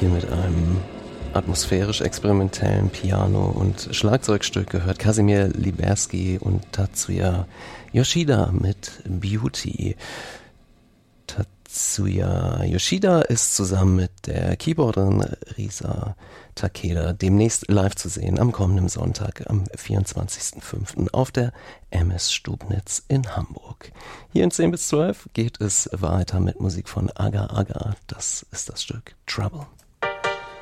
hier mit einem atmosphärisch-experimentellen Piano- und Schlagzeugstück gehört Kasimir Liberski und Tatsuya Yoshida mit Beauty. Tatsuya Yoshida ist zusammen mit der Keyboarderin Risa Takeda demnächst live zu sehen am kommenden Sonntag am 24.05. auf der MS Stubnitz in Hamburg. Hier in 10 bis 12 geht es weiter mit Musik von Aga Aga. Das ist das Stück Trouble.